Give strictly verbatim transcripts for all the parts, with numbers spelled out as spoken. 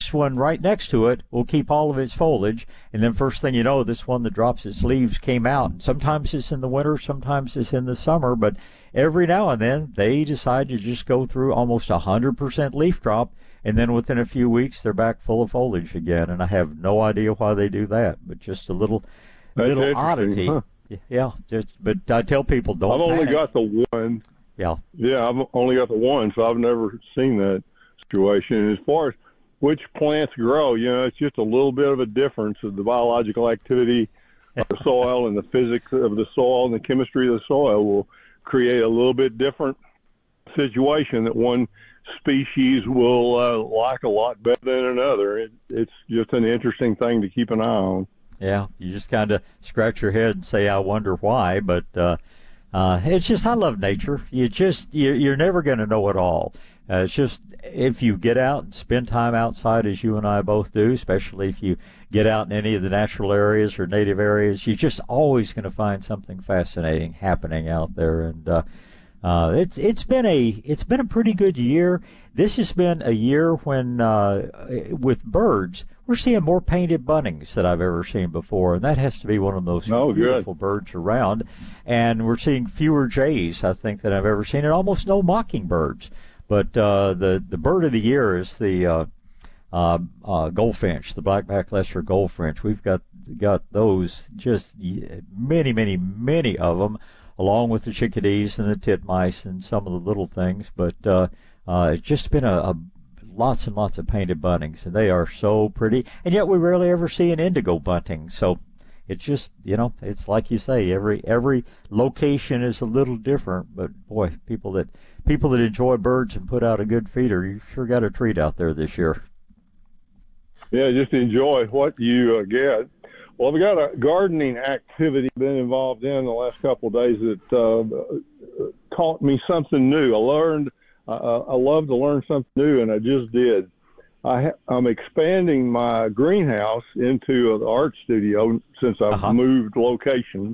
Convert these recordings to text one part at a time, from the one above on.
next one right next to it will keep all of its foliage, and then first thing you know, this one that drops its leaves came out. And sometimes it's in the winter, sometimes it's in the summer, but every now and then they decide to just go through almost one hundred percent leaf drop, and then within a few weeks they're back full of foliage again. And I have no idea why they do that, but just a little That's little oddity. Huh? Yeah, just but I tell people don't. I've only panic. got the one. Yeah. Yeah, I've only got the one, so I've never seen that situation. As far as which plants grow, you know, it's just a little bit of a difference of the biological activity of the soil and the physics of the soil and the chemistry of the soil will create a little bit different situation that one species will uh, like a lot better than another. It, it's just an interesting thing to keep an eye on. Yeah, you just kind of scratch your head and say, I wonder why, but uh, uh, it's just, I love nature. You just, you're, you're never going to know it all. Uh, it's just, if you get out and spend time outside, as you and I both do, especially if you get out in any of the natural areas or native areas, you're just always going to find something fascinating happening out there. And uh, uh, it's it's been a it's been a pretty good year. This has been a year when, uh, with birds, we're seeing more painted buntings than I've ever seen before, and that has to be one of those oh, beautiful good. birds around. And we're seeing fewer jays, I think, than I've ever seen, and almost no mockingbirds. But uh, the the bird of the year is the uh, uh, uh, goldfinch, the black-backed lesser goldfinch. We've got got those, just many, many, many of them, along with the chickadees and the titmice and some of the little things. But uh, uh, it's just been a, a lots and lots of painted buntings, and they are so pretty. And yet we rarely ever see an indigo bunting. So it's just, you know, it's like you say, every every location is a little different. But boy, people that people that enjoy birds and put out a good feeder, you sure got a treat out there this year. Yeah, just enjoy what you uh, get. Well, I've got a gardening activity I've been involved in the last couple of days that uh, taught me something new. I learned, uh, I love to learn something new, and I just did. I ha- I'm expanding my greenhouse into an art studio since I've uh-huh. moved location.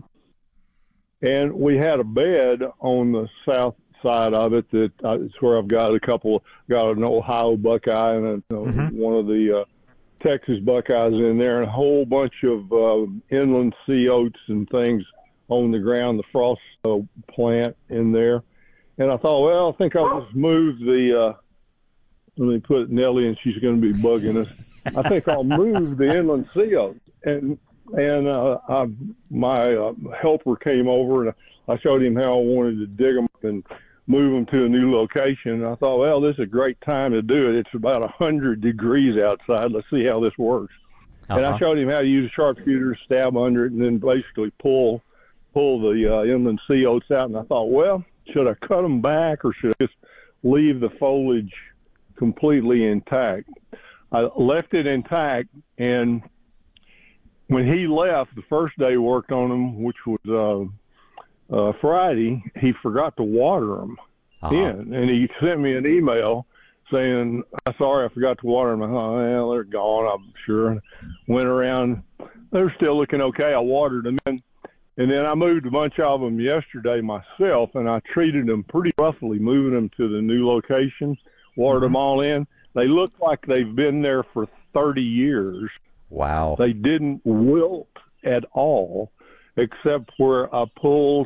And we had a bed on the south side of it that uh, it's where I've got a couple, got an Ohio Buckeye and a, mm-hmm. one of the uh, Texas Buckeyes in there, and a whole bunch of uh, inland sea oats and things on the ground, the frost uh, plant in there. And I thought, well, I think I'll just move the, uh, let me put Nellie, and she's going to be bugging us. I think I'll move the inland sea oats. And, and uh, I, my uh, helper came over, and I showed him how I wanted to dig them up and move them to a new location. And I thought, well, this is a great time to do it. It's about one hundred degrees outside. Let's see how this works. Uh-huh. And I showed him how to use a sharpshooter, stab under it, and then basically pull pull the uh, inland sea oats out. And I thought, well, should I cut them back or should I just leave the foliage completely intact? I left it intact, and when he left, the first day we worked on them, which was uh, uh, Friday, he forgot to water them uh-huh. in, and he sent me an email saying, "I'm sorry, I forgot to water them." I thought, well, they're gone, I'm sure. Went around, they're still looking okay. I watered them in, and then I moved a bunch of them yesterday myself, and I treated them pretty roughly, moving them to the new location, watered mm-hmm. them all in. They look like they've been there for thirty years. Wow. They didn't wilt at all, except where I pulled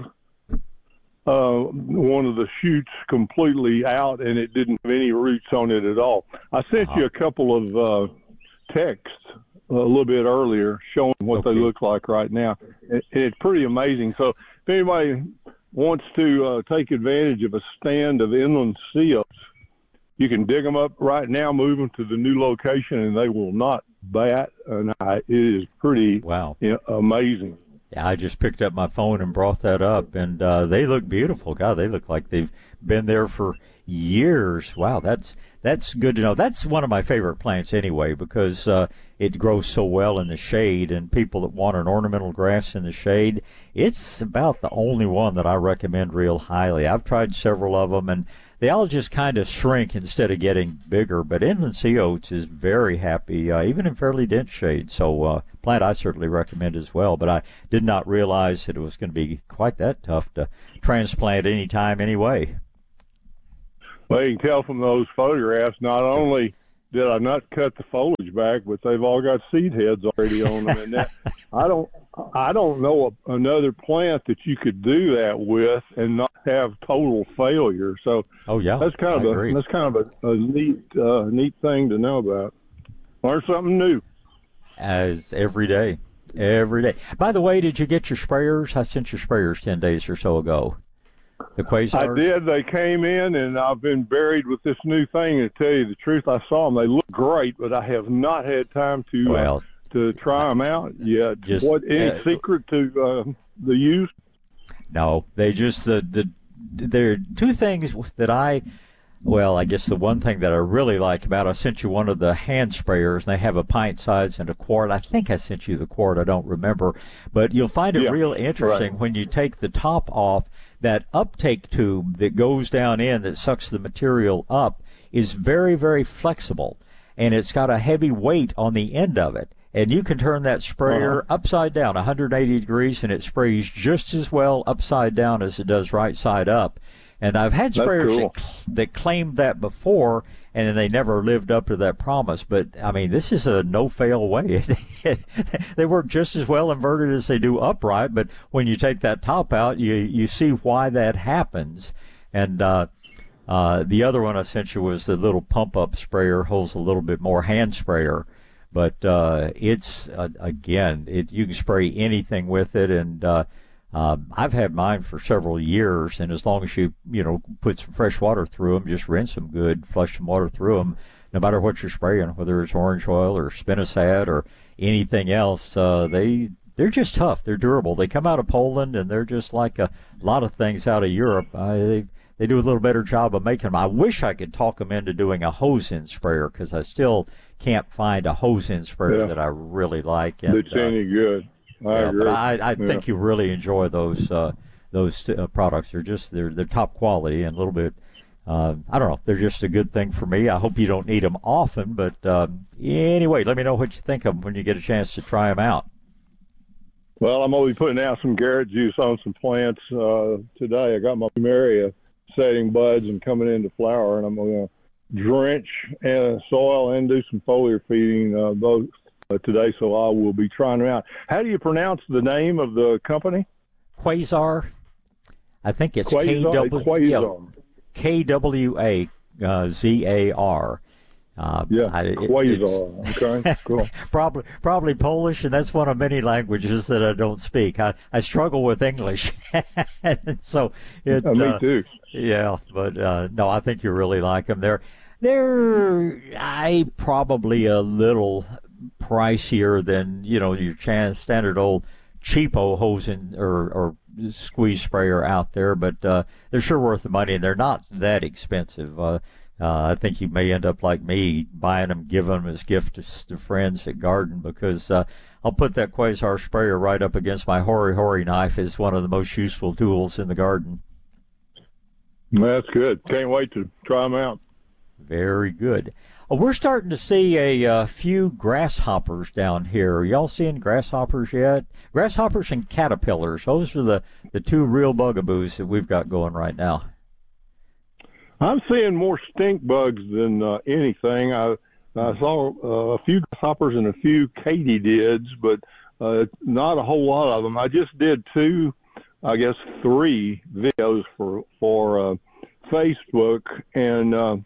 uh, one of the shoots completely out, and it didn't have any roots on it at all. I sent uh-huh. you a couple of uh, texts a little bit earlier showing what okay. they look like right now. It, it's pretty amazing. So if anybody wants to uh, take advantage of a stand of inland sea oats, you can dig them up right now, move them to the new location, and they will not bat an eye. It is pretty wow. you know, amazing. Yeah, I just picked up my phone and brought that up, and uh, they look beautiful. God, they look like they've been there for years. Wow, that's that's good to know. That's one of my favorite plants anyway, because uh, it grows so well in the shade, and people that want an ornamental grass in the shade, it's about the only one that I recommend real highly. I've tried several of them, and they all just kind of shrink instead of getting bigger. But inland sea oats is very happy, uh, even in fairly dense shade. So uh, plant I certainly recommend as well. But I did not realize that it was going to be quite that tough to transplant any time anyway. Well, you can tell from those photographs, not only did I not cut the foliage back, but they've all got seed heads already on them. And that, I don't, I don't know a, another plant that you could do that with and not have total failure. So oh yeah, that's kind of I a agree. that's kind of a, a neat uh, neat thing to know about. Learn something new. As every day, every day. By the way, did you get your sprayers? I sent your sprayers ten days or so ago. The Quasars? I did. They came in, and I've been buried with this new thing. To tell you the truth, I saw them. They look great, but I have not had time to well, uh, to try them out yet. Just, what any uh, secret to uh, the use? No, they just the the there are two things that I. Well, I guess the one thing that I really like about, I sent you one of the hand sprayers, and they have a pint size and a quart. I think I sent you the quart. I don't remember. But you'll find it yeah, real interesting right. when you take the top off. That uptake tube that goes down in that sucks the material up is very, very flexible, and it's got a heavy weight on the end of it. And you can turn that sprayer uh-huh. upside down, one hundred eighty degrees, and it sprays just as well upside down as it does right side up. And I've had sprayers cool. that, that claimed that before, and they never lived up to that promise. But, I mean, this is a no-fail way. They work just as well inverted as they do upright, but when you take that top out, you, you see why that happens. And uh, uh, the other one I sent you was the little pump-up sprayer, holds a little bit more hand sprayer. But uh, it's, uh, again, it, you can spray anything with it, and uh, Uh, I've had mine for several years, and as long as you, you know, put some fresh water through them, just rinse them good, flush some water through them, no matter what you're spraying, whether it's orange oil or spinosad or anything else, uh, they, they're just tough. They're durable. They come out of Poland, and they're just like a lot of things out of Europe. Uh, they, they do a little better job of making them. I wish I could talk them into doing a hose-in sprayer, because I still can't find a hose-in sprayer yeah. that I really like. And, That's any uh, good. I yeah, agree. but I, I yeah. think you really enjoy those uh, those uh, products. They're just they're they're top quality and a little bit. Uh, I don't know. They're just a good thing for me. I hope you don't need them often, but um, anyway, let me know what you think of them when you get a chance to try them out. Well, I'm going to be putting out some Garrett juice on some plants uh, today. I got my plumeria setting buds and coming into flower, and I'm going to drench uh, soil and do some foliar feeding uh, both. Uh, today, so I will be trying them out. How do you pronounce the name of the company? Quasar. I think it's Quasar. K W A Z A R. Uh, yeah, I, it, Quasar. Okay, cool. probably, probably Polish, and that's one of many languages that I don't speak. I, I struggle with English, so it. Yeah, me uh, too. Yeah, but uh, no, I think you really like them. They're they're I probably a little pricier than, you know, your standard old cheapo hosing or, or squeeze sprayer out there, but uh, they're sure worth the money, and they're not that expensive. Uh, uh, I think you may end up like me, buying them, giving them as gifts to, to friends at garden, because uh, I'll put that Quasar sprayer right up against my Hori Hori knife as one of the most useful tools in the garden. That's good. Can't wait to try them out. Very good. Uh, we're starting to see a uh, few grasshoppers down here. Are y'all seeing grasshoppers yet? Grasshoppers and caterpillars. Those are the, the two real bugaboos that we've got going right now. I'm seeing more stink bugs than uh, anything. I, I saw uh, a few grasshoppers and a few katydids, but uh, not a whole lot of them. I just did two, I guess three videos for, for uh, Facebook and uh,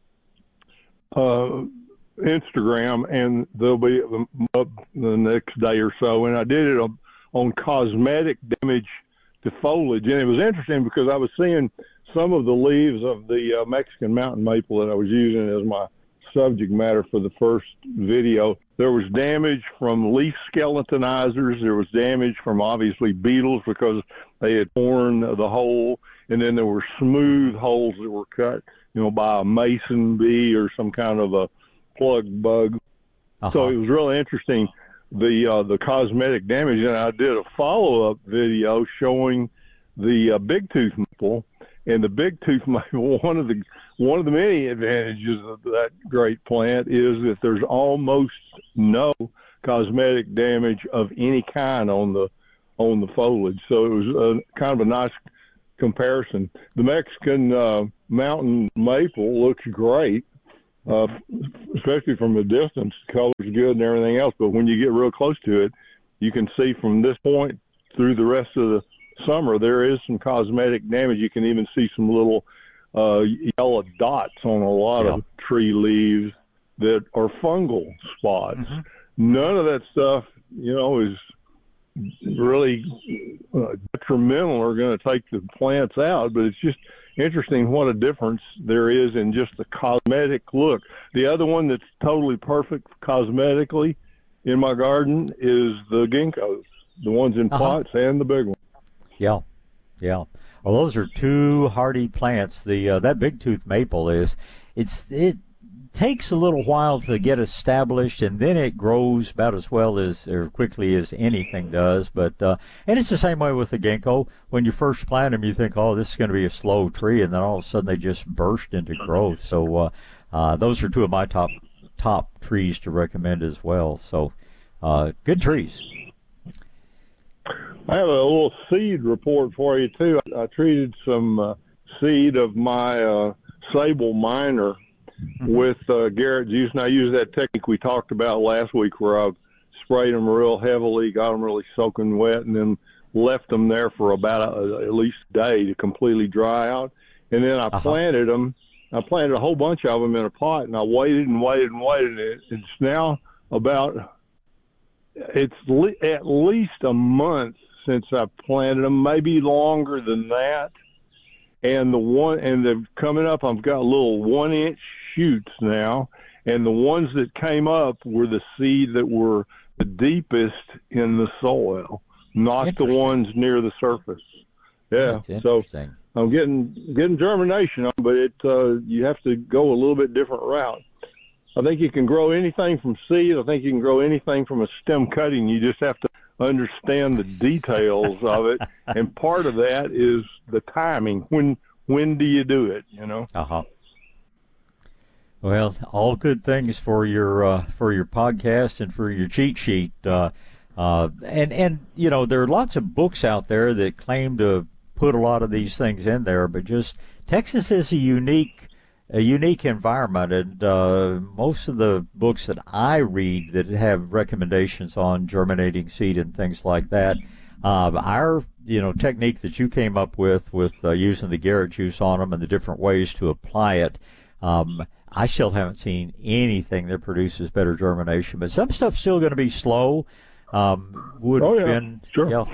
Uh, Instagram, and they'll be up the next day or so. And I did it on, on cosmetic damage to foliage, and it was interesting because I was seeing some of the leaves of the uh, Mexican mountain maple that I was using as my subject matter for the first video. There was damage from leaf skeletonizers. There was damage from obviously beetles because they had torn the hole, and then there were smooth holes that were cut, you know, by a mason bee or some kind of a plug bug. Uh-huh. So it was really interesting, the uh, the cosmetic damage. And I did a follow-up video showing the uh, big tooth maple. And the big tooth maple, one of the one of the many advantages of that great plant is that there's almost no cosmetic damage of any kind on the on the foliage. So it was a, kind of a nice comparison. The Mexican uh, mountain maple looks great, uh, especially from a distance. The color's good and everything else, but when you get real close to it, you can see from this point through the rest of the summer there is some cosmetic damage. You can even see some little uh, yellow dots on a lot yeah. of tree leaves that are fungal spots. Mm-hmm. None of that stuff, you know, is really uh, detrimental or going to take the plants out, but it's just interesting what a difference there is in just the cosmetic look. The other one that's totally perfect cosmetically in my garden is the ginkgos, the ones in uh-huh. pots and the big ones. Yeah, yeah. Well, those are two hardy plants. The uh, that big tooth maple is, it's it takes a little while to get established, and then it grows about as well as or quickly as anything does. But uh, and it's the same way with the ginkgo. When you first plant them, you think, oh, this is going to be a slow tree, and then all of a sudden they just burst into growth. So uh, uh, those are two of my top top trees to recommend as well. So uh, good trees. I have a little seed report for you too. I, I treated some uh, seed of my uh, sable minor Mm-hmm. with uh, Garrett juice, and I used that technique we talked about last week where I sprayed them real heavily, got them really soaking wet, and then left them there for about a, at least a day to completely dry out. And then I uh-huh. planted them. I planted a whole bunch of them in a pot, and I waited and waited and waited. And it's now about, it's le- at least a month since I planted them, maybe longer than that. And the one, and they're coming up, I've got little one inch shoots now. And the ones that came up were the seed that were the deepest in the soil, not the ones near the surface. Yeah. So I'm getting, getting germination on, but it, uh, you have to go a little bit different route. I think you can grow anything from seed. I think you can grow anything from a stem cutting. You just have to understand the details of it, and part of that is the timing. When when do you do it? You know. Uh huh. Well, all good things for your uh, for your podcast and for your cheat sheet. Uh, uh, and and you know there are lots of books out there that claim to put a lot of these things in there, but just Texas is a unique. a unique environment, and uh, most of the books that I read that have recommendations on germinating seed and things like that, uh, our you know technique that you came up with with uh, using the Garrett juice on them and the different ways to apply it, um, I still haven't seen anything that produces better germination. But some stuff's still going to be slow. Um, would oh, have yeah. been, sure. Yeah.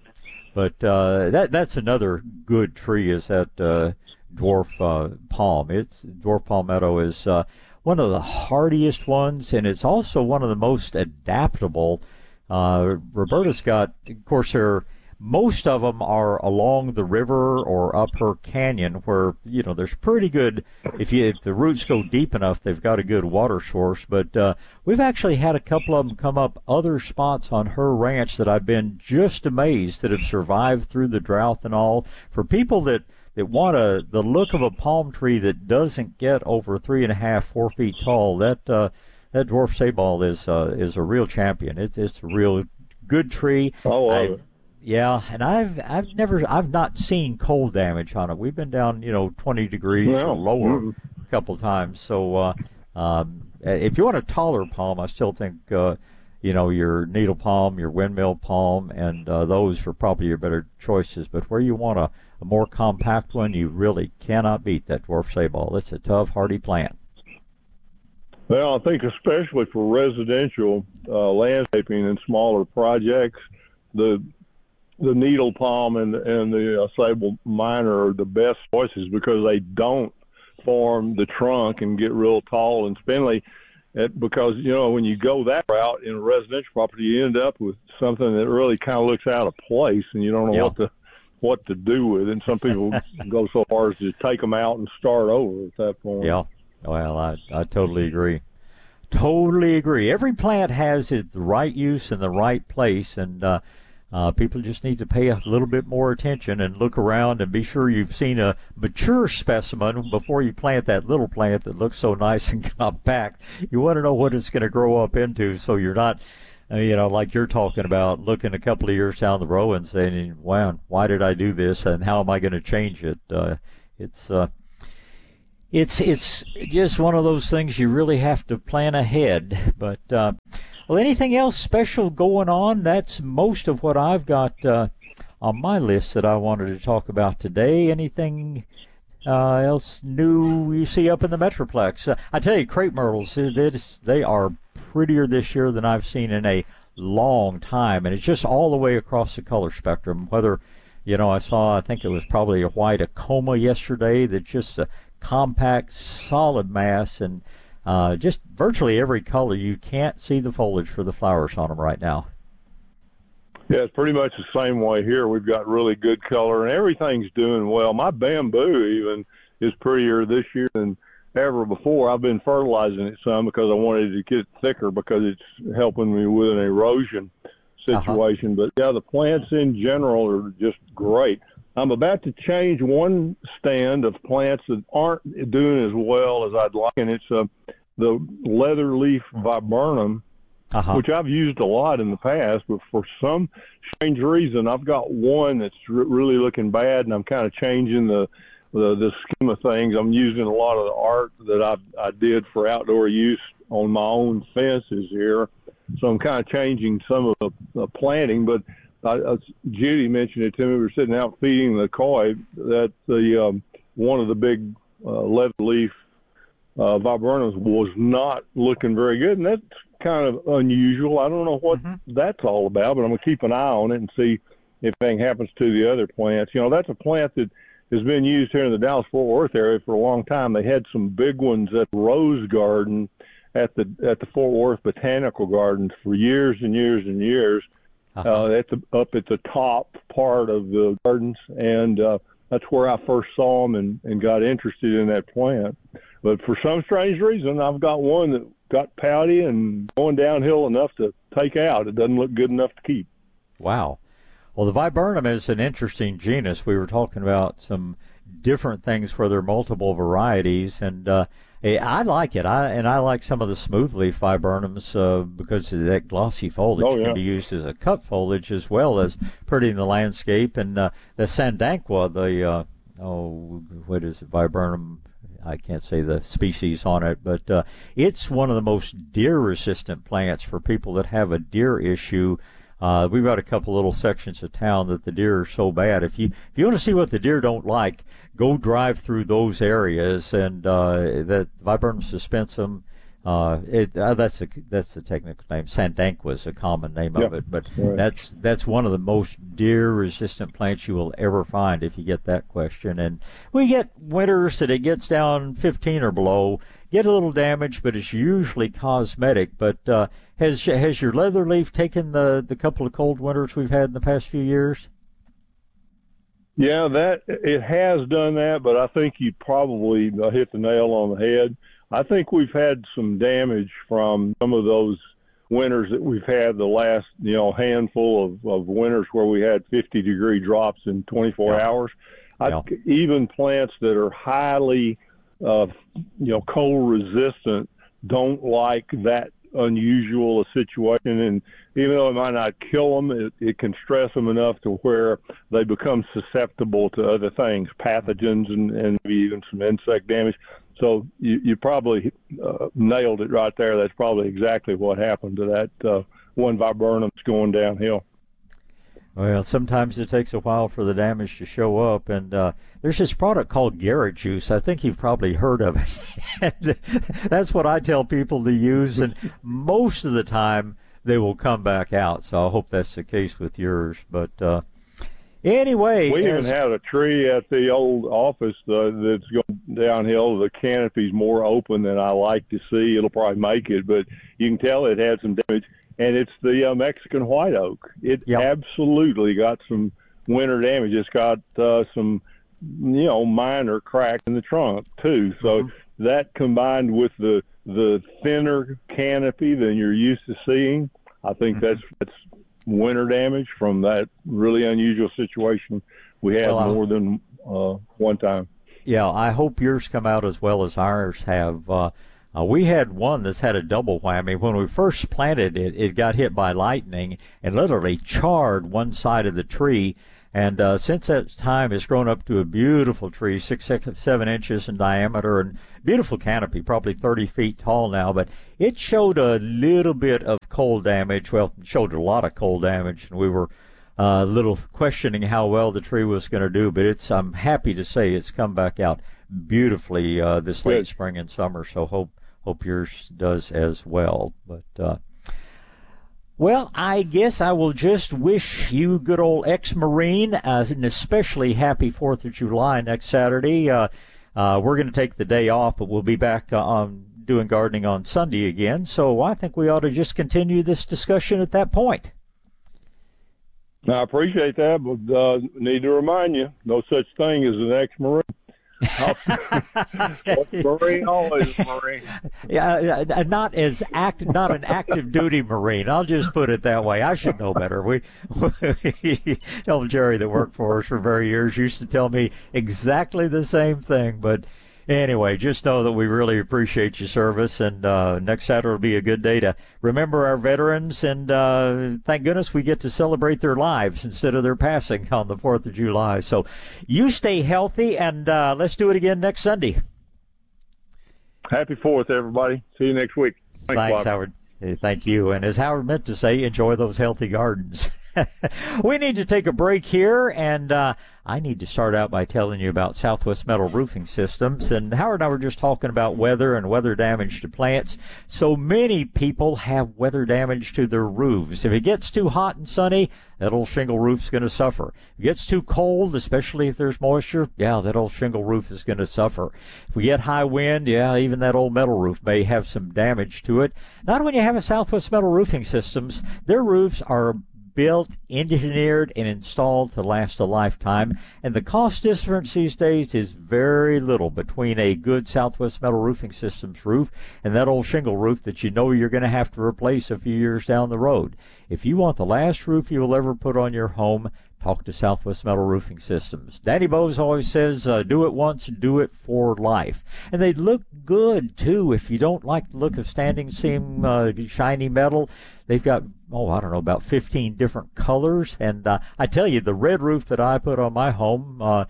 But uh, that that's another good tree is that. Uh, dwarf uh, palm. It's dwarf palmetto is uh, one of the hardiest ones, and it's also one of the most adaptable. Uh, Roberta's got, of course, there most of them are along the river or up her canyon, where you know there's pretty good. If you if the roots go deep enough, they've got a good water source. But uh, we've actually had a couple of them come up other spots on her ranch that I've been just amazed that have survived through the drought and all. For people that that want a the look of a palm tree that doesn't get over three and a half, four feet tall, that uh, that dwarf sabal is uh, is a real champion. It's it's a real good tree. Oh, I love it. Yeah, and I've I've never I've not seen cold damage on it. We've been down you know twenty degrees well, or lower mm-hmm. a couple of times. So uh, um, if you want a taller palm, I still think uh, you know your needle palm, your windmill palm, and uh, those are probably your better choices. But where you want a A more compact one, you really cannot beat that dwarf sabal. It's a tough, hardy plant. Well, I think especially for residential uh, landscaping and smaller projects, the the needle palm and and the uh, sable minor are the best choices because they don't form the trunk and get real tall and spindly. It, because you know when you go that route in a residential property, you end up with something that really kind of looks out of place, and you don't know yeah. what to. what to do with it. And some people go so far as to take them out and start over at that point. Yeah, well, I, I totally agree. Totally agree. Every plant has its right use in the right place, and uh, uh, people just need to pay a little bit more attention and look around and be sure you've seen a mature specimen before you plant that little plant that looks so nice and compact. You want to know what it's going to grow up into so you're not Uh, you know, like you're talking about, looking a couple of years down the road and saying, wow, why did I do this and how am I going to change it? Uh, it's, uh, It's it's just one of those things you really have to plan ahead. But uh, well, anything else special going on? That's most of what I've got uh, on my list that I wanted to talk about today. Anything uh, else new you see up in the Metroplex? Uh, I tell you, crepe myrtles, they are prettier this year than I've seen in a long time, and it's just all the way across the color spectrum. Whether, you know, I saw, I think it was probably a white Acoma yesterday that just a compact, solid mass, and uh, just virtually every color. You can't see the foliage for the flowers on them right now. Yeah, it's pretty much the same way here. We've got really good color, and everything's doing well. My bamboo even is prettier this year than ever before. I've been fertilizing it some because I wanted to get it thicker because it's helping me with an erosion situation. Uh-huh. But, yeah, the plants in general are just great. I'm about to change one stand of plants that aren't doing as well as I'd like, and it's uh, the leather leaf viburnum, uh-huh. which I've used a lot in the past, but for some strange reason, I've got one that's re- really looking bad, and I'm kind of changing the, the the scheme of things. I'm using a lot of the art that I I did for outdoor use on my own fences here, so I'm kind of changing some of the, the planting, but I, I, Judy mentioned it to me. We were sitting out feeding the koi that the um, one of the big uh, leather leaf uh, viburnums was not looking very good, and that's kind of unusual. I don't know what mm-hmm. that's all about, but I'm going to keep an eye on it and see if anything happens to the other plants. You know, that's a plant that has been used here in the Dallas-Fort Worth area for a long time. They had some big ones at Rose Garden at the at the Fort Worth Botanical Gardens for years and years and years. Uh-huh. Uh, at the, up at the top part of the gardens, and uh, that's where I first saw them and, and got interested in that plant. But for some strange reason, I've got one that got pouty and going downhill enough to take out. It doesn't look good enough to keep. Wow. Well, the viburnum is an interesting genus. We were talking about some different things where there are multiple varieties, and uh, I like it. I and I like some of the smooth leaf viburnums uh, because of that glossy foliage oh, yeah. can be used as a cut foliage as well as pretty in the landscape. And uh, the Sandanqua, the uh, oh, what is it, viburnum? I can't say the species on it, but uh, it's one of the most deer-resistant plants for people that have a deer issue. Uh, we've got a couple little sections of town that the deer are so bad. If you if you want to see what the deer don't like, go drive through those areas, and uh, that viburnum suspensum. Uh, it, uh, that's a that's the technical name. Sandanqua is a common name yep. of it, but right. that's that's one of the most deer-resistant plants you will ever find. If you get that question, and we get winters that it gets down fifteen or below, get a little damage, but it's usually cosmetic. But uh, has has your leather leaf taken the the couple of cold winters we've had in the past few years? Yeah, that it has done that, but I think you probably hit the nail on the head. I think we've had some damage from some of those winters that we've had the last, you know, handful of, of winters where we had fifty degree drops in twenty-four yeah. hours. Yeah. I, even plants that are highly, uh, you know, cold resistant don't like that unusual a situation. And even though it might not kill them, it, it can stress them enough to where they become susceptible to other things, pathogens, and, and maybe even some insect damage. So you, you probably uh, nailed it right there. That's probably exactly what happened to that uh, one viburnum that's going downhill. Well, sometimes it takes a while for the damage to show up, and uh, there's this product called Garrett Juice. I think you've probably heard of it. And that's what I tell people to use, and most of the time they will come back out. So I hope that's the case with yours. But uh, anyway, we as, even had a tree at the old office uh, that's going downhill. The canopy's more open than I like to see. It'll probably make it, but you can tell it had some damage. And it's the uh, Mexican white oak. It yep. absolutely got some winter damage. It's got uh, some, you know, minor crack in the trunk too. So mm-hmm. that combined with the the thinner canopy than you're used to seeing, I think mm-hmm. that's that's winter damage from that really unusual situation we had well, more than uh, one time. Yeah, I hope yours come out as well as ours have. Uh, Uh, we had one that's had a double whammy. When we first planted it, it got hit by lightning and literally charred one side of the tree. And uh, since that time, it's grown up to a beautiful tree, six, six, seven inches in diameter, and beautiful canopy, probably thirty feet tall now. But it showed a little bit of cold damage. Well, it showed a lot of cold damage, and we were uh, a little questioning how well the tree was going to do. But it's, I'm happy to say, it's come back out beautifully uh, this late Good. spring and summer. So hope hope yours does as well. But uh, well, I guess I will just wish you, good old ex-Marine, uh, an especially happy fourth of July next Saturday. Uh, uh, we're going to take the day off, but we'll be back uh, on doing gardening on Sunday again. So I think we ought to just continue this discussion at that point. I appreciate that, but uh, need to remind you, no such thing as an ex-Marine. Marine, always Marine. Yeah, not as act, not an active duty Marine. I'll just put it that way. I should know better. We, we old Jerry that worked for us for very years used to tell me exactly the same thing. But anyway, just know that we really appreciate your service, and uh, next Saturday will be a good day to remember our veterans, and uh, thank goodness we get to celebrate their lives instead of their passing on the fourth of July. So you stay healthy, and uh, let's do it again next Sunday. Happy fourth, everybody. See you next week. Thanks, Thanks Howard. Hey, thank you. And as Howard meant to say, enjoy those healthy gardens. We need to take a break here, and uh, I need to start out by telling you about Southwest Metal Roofing Systems. And Howard and I were just talking about weather and weather damage to plants. So many people have weather damage to their roofs. If it gets too hot and sunny, that old shingle roof's going to suffer. If it gets too cold, especially if there's moisture, yeah, that old shingle roof is going to suffer. If we get high wind, yeah, even that old metal roof may have some damage to it. Not when you have a Southwest Metal Roofing Systems. Their roofs are built, engineered, and installed to last a lifetime. And the cost difference these days is very little between a good Southwest Metal Roofing Systems roof and that old shingle roof that you know you're going to have to replace a few years down the road. If you want the last roof you will ever put on your home, talk to Southwest Metal Roofing Systems. Danny Bowes always says, uh, do it once, do it for life. And they look good, too. If you don't like the look of standing seam, uh, shiny metal, they've got, oh, I don't know, about fifteen different colors. And uh, I tell you, the red roof that I put on my home, uh,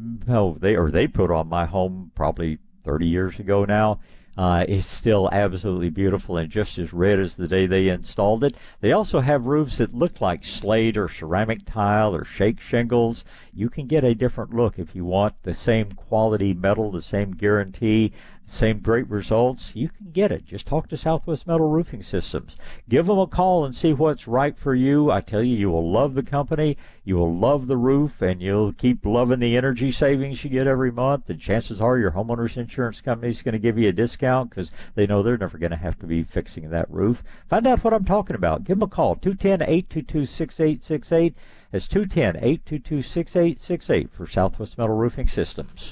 oh, they or they put on my home probably thirty years ago now, Uh, is still absolutely beautiful and just as red as the day they installed it. They also have roofs that look like slate or ceramic tile or shake shingles. You can get a different look if you want the same quality metal, the same guarantee, the same great results. You can get it. Just talk to Southwest Metal Roofing Systems. Give them a call and see what's right for you. I tell you, you will love the company, you will love the roof, and you'll keep loving the energy savings you get every month. And chances are your homeowner's insurance company is going to give you a discount because they know they're never going to have to be fixing that roof. Find out what I'm talking about. Give them a call, two one zero, eight two two, six eight six eight. That's two one zero, eight two two, six eight six eight for Southwest Metal Roofing Systems.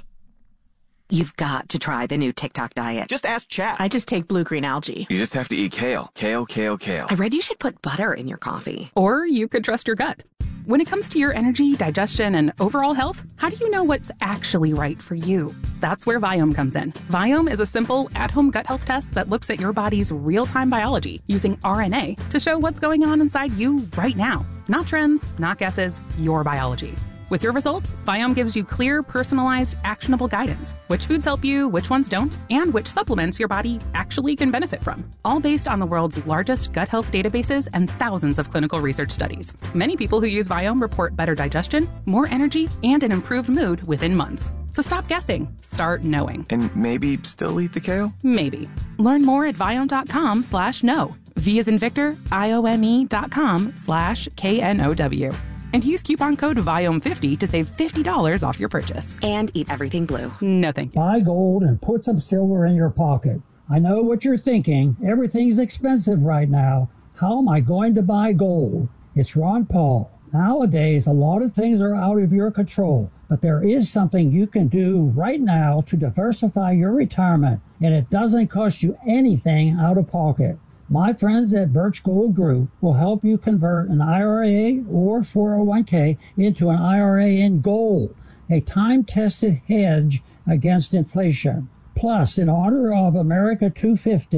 You've got to try the new TikTok diet. Just ask Chat. I just take blue-green algae. You just have to eat kale. Kale, kale, kale. I read you should put butter in your coffee. Or you could trust your gut. When it comes to your energy, digestion, and overall health, how do you know what's actually right for you? That's where Viome comes in. Viome is a simple, at-home gut health test that looks at your body's real-time biology using R N A to show what's going on inside you right now. Not trends, not guesses, your biology. With your results, Viome gives you clear, personalized, actionable guidance. Which foods help you, which ones don't, and which supplements your body actually can benefit from. All based on the world's largest gut health databases and thousands of clinical research studies. Many people who use Viome report better digestion, more energy, and an improved mood within months. So stop guessing. Start knowing. And maybe still eat the kale? Maybe. Learn more at Viome.com slash know. V as in Victor, I O M E dot com slash K N O W. And use coupon code Viome fifty to save fifty dollars off your purchase. And eat everything blue. No thank you. Buy gold and put some silver in your pocket. I know what you're thinking. Everything's expensive right now. How am I going to buy gold? It's Ron Paul. Nowadays, a lot of things are out of your control, but there is something you can do right now to diversify your retirement, and it doesn't cost you anything out of pocket. My friends at Birch Gold Group will help you convert an I R A or four oh one k into an I R A in gold, a time-tested hedge against inflation. Plus, in honor of America two fifty,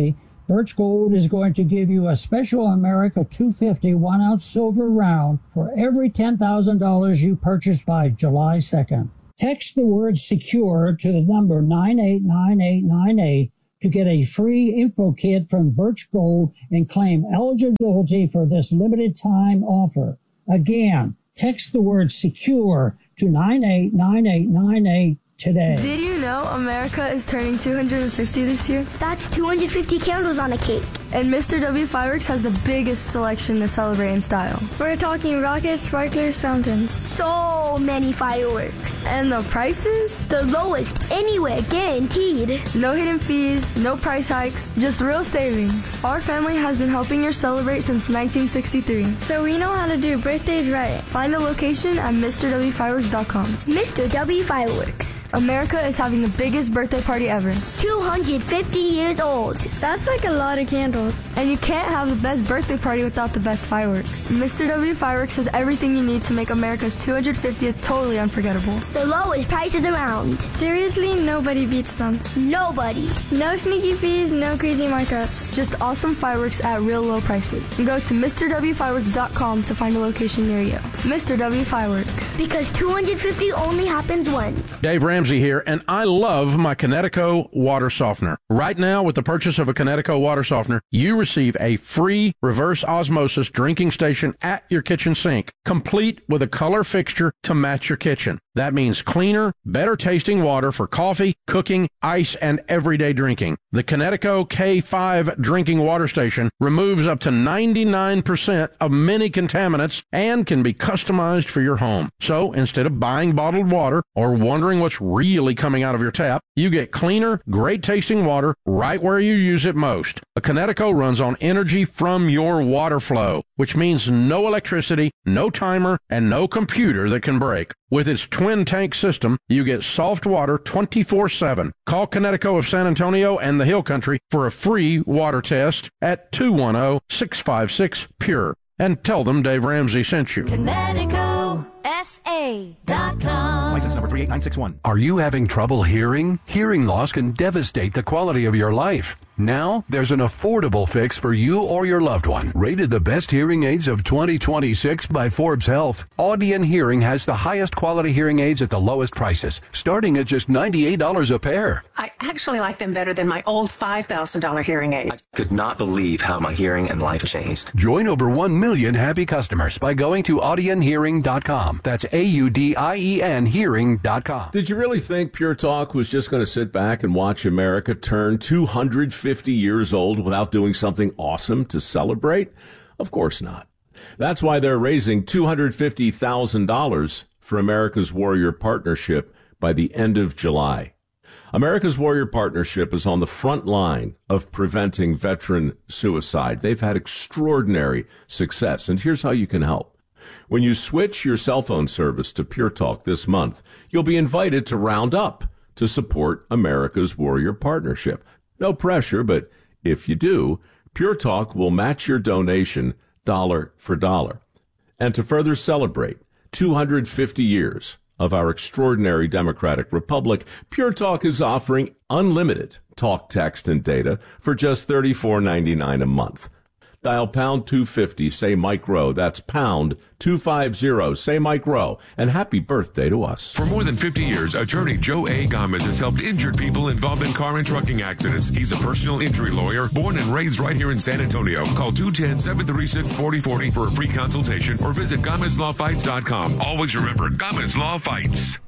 Birch Gold is going to give you a special America two fifty one-ounce silver round for every ten thousand dollars you purchase by July second. Text the word SECURE to the number nine eight nine eight nine eight to get a free info kit from Birch Gold and claim eligibility for this limited time offer. Again, text the word SECURE to nine eight nine eight nine eight today. Did you know America is turning two hundred fifty this year? That's two hundred fifty candles on a cake. And Mister W Fireworks has the biggest selection to celebrate in style. We're talking rockets, sparklers, fountains. So many fireworks. And the prices? The lowest anywhere, guaranteed. No hidden fees, no price hikes, just real savings. Our family has been helping you celebrate since nineteen sixty-three. So we know how to do birthdays right. Find a location at Mr W Fireworks dot com. Mister W Fireworks. America is having the biggest birthday party ever. two hundred fifty years old. That's like a lot of candles. And you can't have the best birthday party without the best fireworks. Mister W Fireworks has everything you need to make America's two hundred fiftieth totally unforgettable. The lowest prices around. Seriously, nobody beats them. Nobody. No sneaky fees, no crazy markups. Just awesome fireworks at real low prices. Go to Mr W Fireworks dot com to find a location near you. Mister W Fireworks. Because two hundred fifty only happens once. Dave Ramsey here, and I love my Connecticut water softener. Right now, with the purchase of a Connecticut water softener, you receive a free reverse osmosis drinking station at your kitchen sink, complete with a color fixture to match your kitchen. That means cleaner, better tasting water for coffee, cooking, ice, and everyday drinking. The Connecticut K five drinking water station removes up to ninety-nine percent of many contaminants and can be customized for your home. So instead of buying bottled water or wondering what's really coming out of your tap, you get cleaner, great tasting water right where you use it most. A Connecticut runs on energy from your water flow, which means no electricity, no timer, and no computer that can break. With its twin tank system, you get soft water twenty-four seven. Call Connecticut of San Antonio and the Hill Country for a free water test at two one zero, six five six, P U R E. And tell them Dave Ramsey sent you. Connecticut S A dot com. License number three eight nine six one. Are you having trouble hearing? Hearing loss can devastate the quality of your life. Now, there's an affordable fix for you or your loved one. Rated the best hearing aids of twenty twenty-six by Forbes Health, Audion Hearing has the highest quality hearing aids at the lowest prices, starting at just ninety-eight dollars a pair. I actually like them better than my old five thousand dollars hearing aid. I could not believe how my hearing and life changed. Join over one million happy customers by going to audion hearing dot com. That's A U D I E N hearing dot com. Did you really think Pure Talk was just going to sit back and watch America turn two hundred fifty years old without doing something awesome to celebrate? Of course not. That's why they're raising two hundred fifty thousand dollars for America's Warrior Partnership by the end of July. America's Warrior Partnership is on the front line of preventing veteran suicide. They've had extraordinary success, and here's how you can help. When you switch your cell phone service to Pure Talk this month, you'll be invited to round up to support America's Warrior Partnership. No pressure, but if you do, Pure Talk will match your donation dollar for dollar. And to further celebrate two hundred fifty years of our extraordinary democratic republic, Pure Talk is offering unlimited talk, text, and data for just thirty-four ninety-nine a month. Dial pound two fifty, say Mike Rowe. That's pound two fifty, say Mike Rowe. And happy birthday to us. For more than fifty years, attorney Joe A. Gomez has helped injured people involved in car and trucking accidents. He's a personal injury lawyer, born and raised right here in San Antonio. Call two one zero, seven three six, four zero four zero for a free consultation or visit Gomez Law Fights dot com. Always remember, Gomez Law Fights.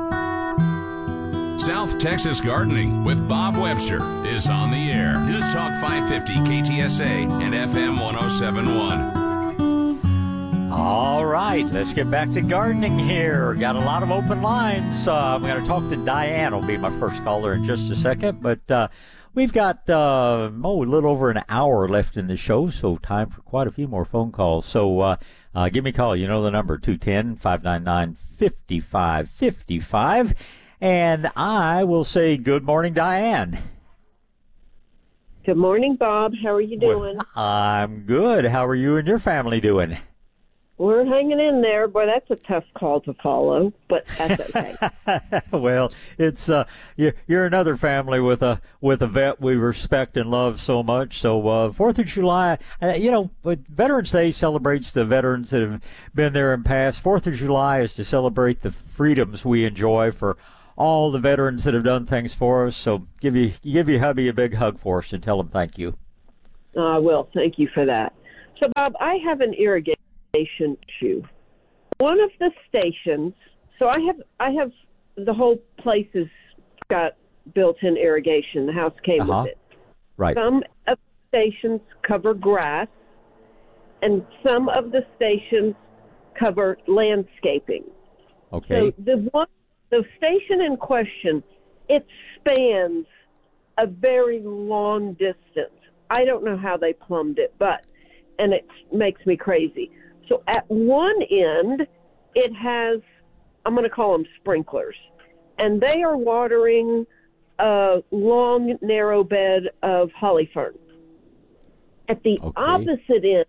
South Texas Gardening with Bob Webster is on the air. News Talk five fifty K T S A and F M one oh seven point one. All right, let's get back to gardening here. Got a lot of open lines. Uh, I'm going to talk to Diane. Will be my first caller in just a second. But uh, we've got uh, oh, a little over an hour left in the show, so time for quite a few more phone calls. So uh, uh, give me a call. You know the number, two one zero, five nine nine, five five five five. And I will say good morning, Diane. Good morning, Bob. How are you doing? Well, I'm good. How are you and your family doing? We're hanging in there. Boy, that's a tough call to follow, but that's okay. Well, it's uh, you're, you're another family with a with a vet we respect and love so much. So uh, Fourth of July, uh, you know, but Veterans Day celebrates the veterans that have been there in past. Fourth of July is to celebrate the freedoms we enjoy for all the veterans that have done things for us. So give you give your hubby a big hug for us and tell him thank you. I will. Thank you for that. So, Bob, I have an irrigation issue. One of the stations, so I have I have the whole place has got built-in irrigation. The house came uh-huh. with it. Right. Some of the stations cover grass, and some of the stations cover landscaping. Okay. So the one, the station in question, it spans a very long distance. I don't know how they plumbed it, but and it makes me crazy. So at one end, it has, I'm going to call them sprinklers, and they are watering a long, narrow bed of holly fern. At the okay. opposite end,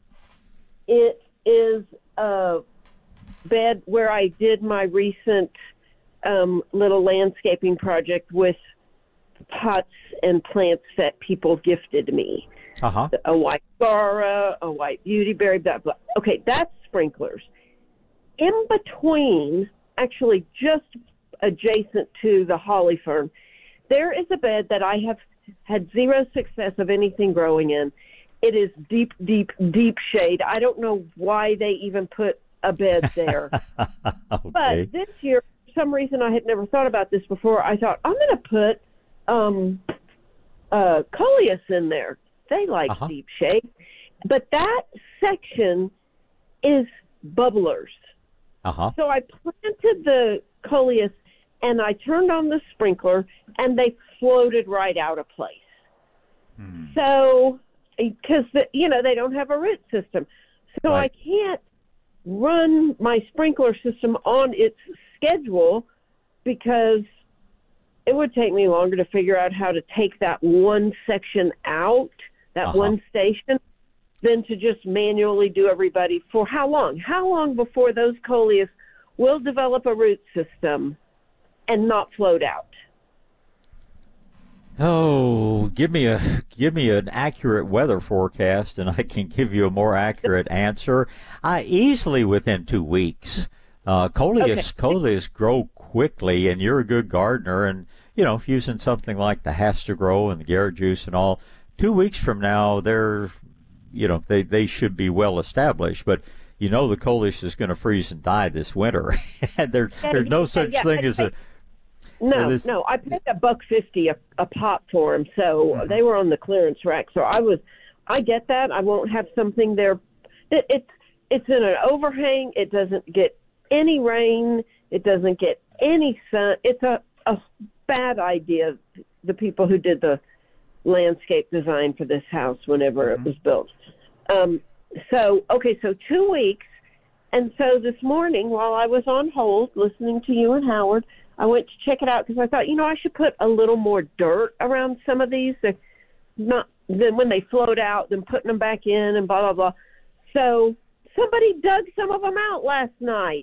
it is a bed where I did my recent um, little landscaping project with pots and plants that people gifted me. Uh-huh. A white Gara, a white beautyberry, blah, blah. Okay, that's sprinklers. In between, actually just adjacent to the holly fern, there is a bed that I have had zero success of anything growing in. It is deep, deep, deep shade. I don't know why they even put a bed there. Okay. But this year, for some reason I had never thought about this before, I thought, I'm going to put um, uh, coleus in there. They like uh-huh. deep shade. But that section is bubblers. Uh-huh. So I planted the coleus, and I turned on the sprinkler, and they floated right out of place. Hmm. So, because, you know, they don't have a root system. So right. I can't run my sprinkler system on its schedule because it would take me longer to figure out how to take that one section out, that uh-huh. one station, than to just manually do everybody for how long? How long before those coleus will develop a root system and not float out? Oh, give me a give me an accurate weather forecast, and I can give you a more accurate answer. I easily within two weeks. Uh, coleus Okay. coleus grow quickly, and you're a good gardener, and you know using something like the Has to Grow and the Garrett Juice and all. Two weeks from now, they're you know they they should be well established, but. You know the coleus is going to freeze and die this winter. there, Yeah, there's no yeah, such yeah, thing I as a... No, so this, no, I paid a buck fifty a, a pot for them, so mm-hmm. they were on the clearance rack. So I was, I get that. I won't have something there. It, it's it's in an overhang. It doesn't get any rain. It doesn't get any sun. It's a a bad idea. The people who did the landscape design for this house, whenever mm-hmm. it was built. Um, so okay, so two weeks, and so this morning while I was on hold listening to you and Howard. I went to check it out because I thought, you know, I should put a little more dirt around some of these. They're not then when they float out, then putting them back in and blah, blah, blah. So somebody dug some of them out last night.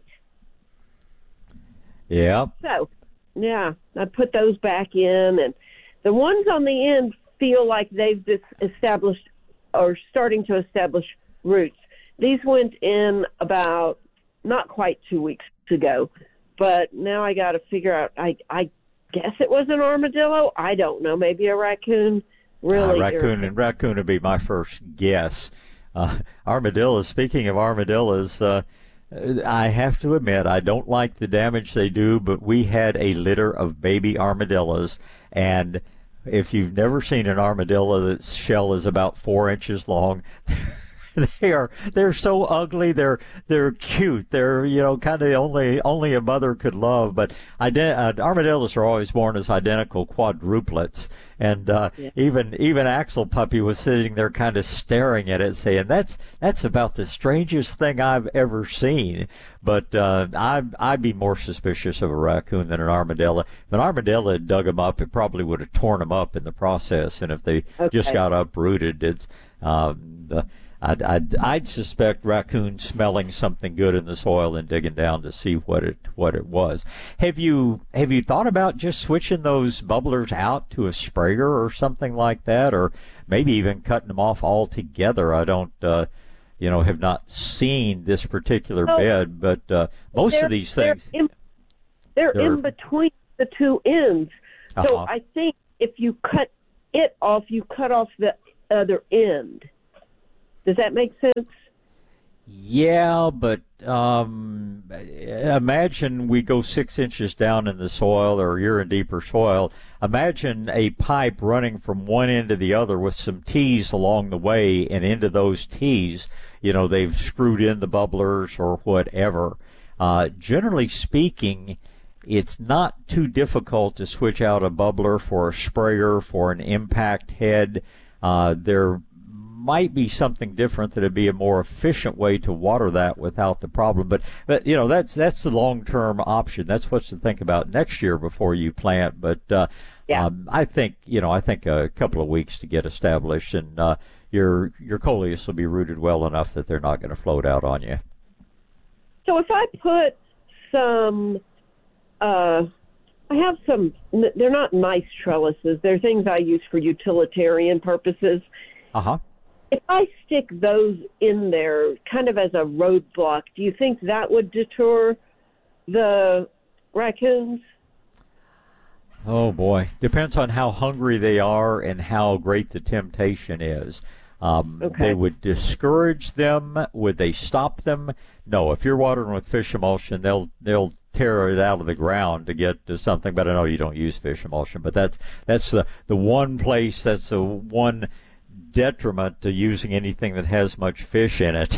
Yeah. So, yeah, I put those back in. And the ones on the end feel like they've just established or starting to establish roots. These went in about not quite two weeks ago. But now I got to figure out, I I guess it was an armadillo. I don't know. Maybe a raccoon. Really? Uh, raccoon and raccoon would be my first guess. Uh, armadillos, speaking of armadillos, uh, I have to admit, I don't like the damage they do, but we had a litter of baby armadillos. And if you've never seen an armadillo that's shell is about four inches long, They are they're so ugly. They're they're cute. They're you know kind of only only a mother could love. But ident- uh, armadillos are always born as identical quadruplets. And uh, yeah. even even Axel Puppy was sitting there kind of staring at it, saying that's that's about the strangest thing I've ever seen. But uh, I'd I'd be more suspicious of a raccoon than an armadillo. If an armadillo had dug them up, it probably would have torn them up in the process. And if they okay. just got uprooted, it's um, the I'd, I'd, I'd suspect raccoons smelling something good in the soil and digging down to see what it what it was. Have you have you thought about just switching those bubblers out to a sprayer or something like that, or maybe even cutting them off altogether? I don't, uh, you know, have not seen this particular oh, bed, but uh, most of these things they're in, they're, they're in between the two ends. So uh-huh. I think if you cut it off, you cut off the other end. Does that make sense? Yeah, but um, imagine we go six inches down in the soil, or you're in deeper soil. Imagine a pipe running from one end to the other with some T's along the way, and into those T's, you know, they've screwed in the bubblers or whatever. Uh, generally speaking, it's not too difficult to switch out a bubbler for a sprayer, for an impact head. Uh, there might be something different that would be a more efficient way to water that without the problem. But, but you know, that's that's the long-term option. That's what's to think about next year before you plant. But uh, yeah. um, I think, you know, I think a couple of weeks to get established, and uh, your your coleus will be rooted well enough that they're not going to float out on you. So if I put some, uh, I have some, they're not nice trellises. They're things I use for utilitarian purposes. Uh-huh. If I stick those in there kind of as a roadblock, do you think that would deter the raccoons? Oh, boy. Depends on how hungry they are and how great the temptation is. Um, okay. They would discourage them. Would they stop them? No. If you're watering with fish emulsion, they'll they'll tear it out of the ground to get to something. But I know you don't use fish emulsion. But that's that's the the one place, that's the one detriment to using anything that has much fish in it.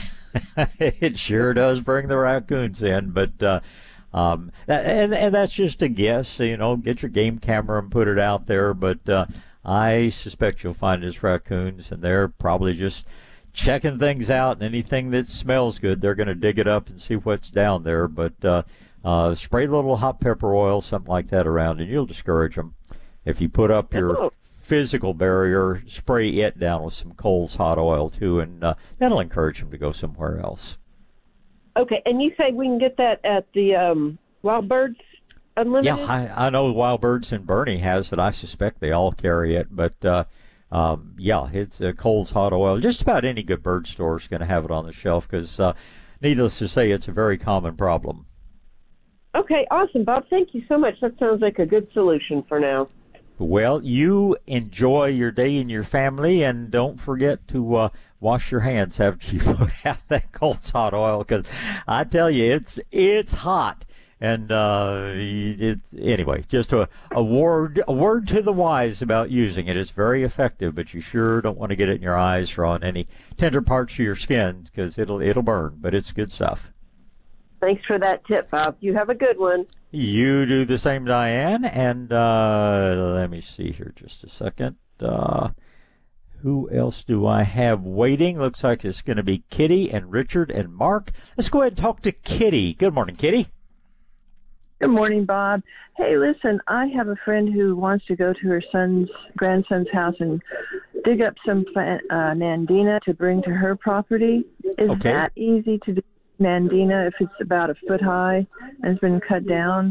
It sure does bring the raccoons in, but uh, um, that, and and that's just a guess. You know, get your game camera and put it out there. But uh, I suspect you'll find it's raccoons, and they're probably just checking things out. And anything that smells good, they're going to dig it up and see what's down there. But uh, uh, spray a little hot pepper oil, something like that, around, and you'll discourage them. If you put up your oh. physical barrier, spray it down with some Coles hot oil too, and uh, that'll encourage them to go somewhere else. Okay, and you say we can get that at the um, Wild Birds Unlimited? Yeah, I, I know Wild Birds and Bernie has it. I suspect they all carry it, but uh, um, yeah, it's uh, Coles hot oil. Just about any good bird store is going to have it on the shelf because, uh, needless to say, it's a very common problem. Okay, awesome, Bob. Thank you so much. That sounds like a good solution for now. Well, you enjoy your day and your family, and don't forget to uh, wash your hands after you put out that Coles hot oil, because I tell you, it's it's hot. And uh, it's anyway, just a, a word a word to the wise about using it. It's very effective, but you sure don't want to get it in your eyes or on any tender parts of your skin, because it'll it'll burn. But it's good stuff. Thanks for that tip, Bob. You have a good one. You do the same, Diane. And uh, let me see here just a second. Uh, who else do I have waiting? Looks like it's going to be Kitty and Richard and Mark. Let's go ahead and talk to Kitty. Good morning, Kitty. Good morning, Bob. Hey, listen, I have a friend who wants to go to her son's grandson's house and dig up some plant, uh, Nandina to bring to her property. Is okay. that easy to do? Nandina, if it's about a foot high and it's been cut down?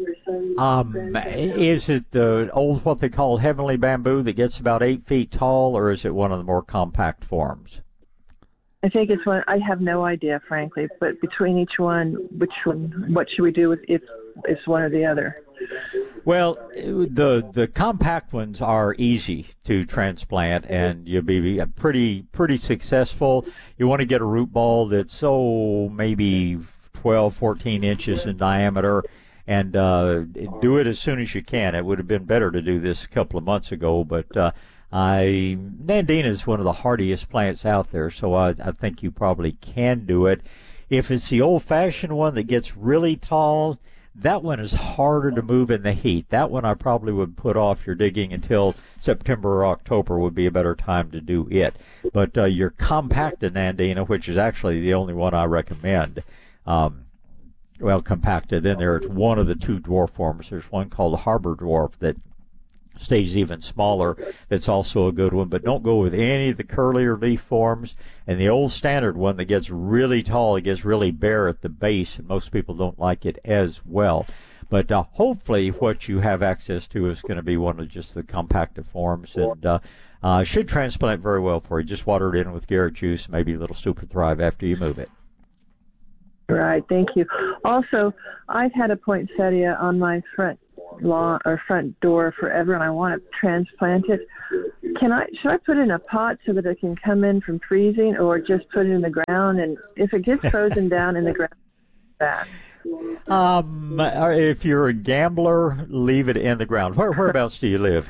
Um, is it the old, what they call heavenly bamboo that gets about eight feet tall, or is it one of the more compact forms? I think it's one. I have no idea, frankly, but between each one, which one, what should we do with if it's one or the other? Well, the the compact ones are easy to transplant, and you'll be pretty pretty successful. You want to get a root ball that's oh maybe twelve, fourteen inches in diameter, and uh, do it as soon as you can. It would have been better to do this a couple of months ago, but uh, I Nandina is one of the hardiest plants out there, so I, I think you probably can do it. If it's the old-fashioned one that gets really tall, that one is harder to move in the heat. That one I probably would put off your digging until September or October would be a better time to do it. But uh, your compacted Nandina, which is actually the only one I recommend, um, well, compacted, then there's one of the two dwarf forms. There's one called Harbor Dwarf that stays even smaller. That's also a good one, but don't go with any of the curlier leaf forms. And the old standard one that gets really tall, it gets really bare at the base, and most people don't like it as well. But uh, hopefully what you have access to is going to be one of just the compacted forms, and uh, uh, should transplant very well for you. Just water it in with Garrett juice, maybe a little Super Thrive after you move it. Right, thank you. Also, I've had a poinsettia on my front lawn or front door forever, and I want to transplant it. Can I? Should I put it in a pot so that it can come in from freezing, or just put it in the ground? And if it gets frozen down in the ground, back. Um, if you're a gambler, leave it in the ground. Where whereabouts do you live?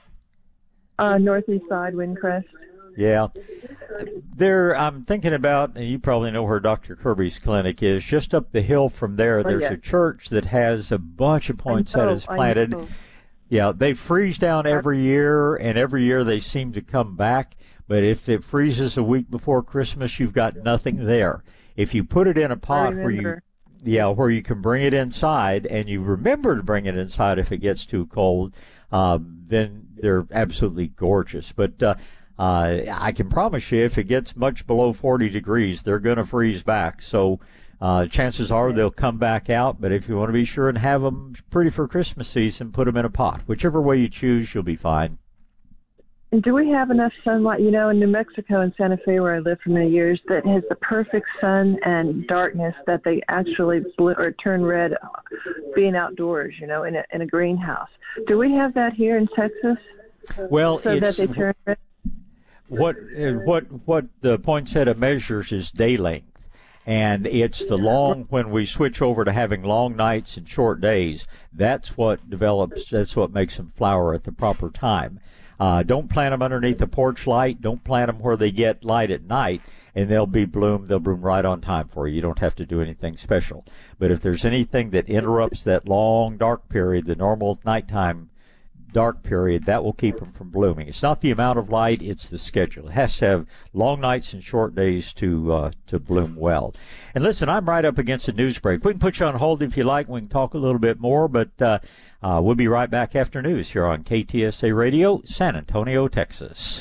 Uh, northeast side, Windcrest. Yeah. There, I'm thinking about, and you probably know where Doctor Kirby's clinic is, just up the hill from there. Oh, there's yes. a church that has a bunch of poinsettias I know, planted. I know. Yeah, they freeze down every year, and every year they seem to come back. But if it freezes a week before Christmas, you've got nothing there. If you put it in a pot where you, yeah, where you can bring it inside, and you remember to bring it inside if it gets too cold, um, then they're absolutely gorgeous. But uh, uh, I can promise you, if it gets much below forty degrees, they're going to freeze back. So uh, chances are they'll come back out. But if you want to be sure and have them pretty for Christmas season, put them in a pot. Whichever way you choose, you'll be fine. And do we have enough sunlight? You know, in New Mexico and Santa Fe, where I lived for many years, that has the perfect sun and darkness that they actually bl- or turn red being outdoors, you know, in a, in a greenhouse. Do we have that here in Texas? Well, so it's, that they turn red? What, what, what the poinsettia measures is day length. And it's the long, when we switch over to having long nights and short days, that's what develops, that's what makes them flower at the proper time. Uh, don't plant them underneath the porch light. Don't plant them where they get light at night, and they'll be bloomed. They'll bloom right on time for you. You don't have to do anything special. But if there's anything that interrupts that long dark period, the normal nighttime dark period, that will keep them from blooming. It's not the amount of light, it's the schedule. It has to have long nights and short days to uh, to bloom well. And listen, I'm right up against a news break. We can put you on hold if you like. We can talk a little bit more, but uh, uh, we'll be right back after news here on K T S A Radio, San Antonio, Texas.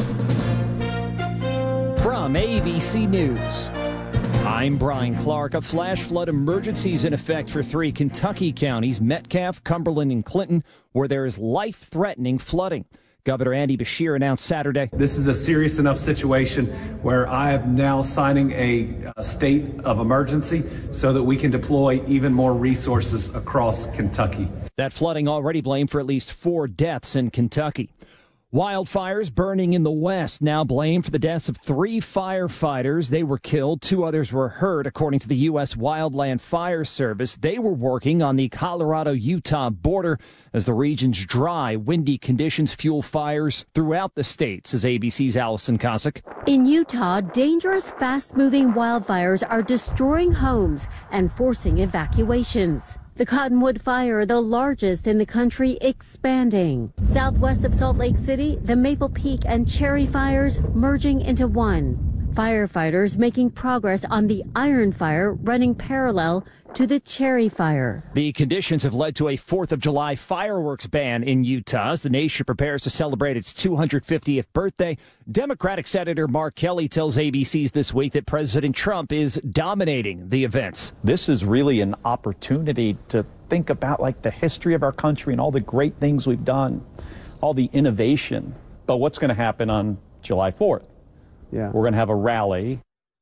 From A B C News, I'm Brian Clark. A flash flood emergency is in effect for three Kentucky counties, Metcalfe, Cumberland, and Clinton, where there is life-threatening flooding. Governor Andy Beshear announced Saturday. This is a serious enough situation where I am now signing a, a state of emergency so that we can deploy even more resources across Kentucky. That flooding already blamed for at least four deaths in Kentucky. Wildfires burning in the West now blamed for the deaths of three firefighters. They were killed. Two others were hurt, according to the U S Wildland Fire Service. They were working on the Colorado-Utah border as the region's dry, windy conditions fuel fires throughout the state, says A B C's Allison Cossack. In Utah, dangerous, fast-moving wildfires are destroying homes and forcing evacuations. The Cottonwood Fire, the largest in the country, expanding. Southwest of Salt Lake City, the Maple Peak and Cherry fires merging into one. Firefighters making progress on the Iron Fire running parallel to the Cherry Fire. The conditions have led to a fourth of July fireworks ban in Utah as the nation prepares to celebrate its two hundred fiftieth birthday. Democratic Senator Mark Kelly tells A B C's This Week that President Trump is dominating the events. This is really an opportunity to think about like the history of our country and all the great things we've done, all the innovation. But what's going to happen on July fourth? Yeah. We're going to have a rally.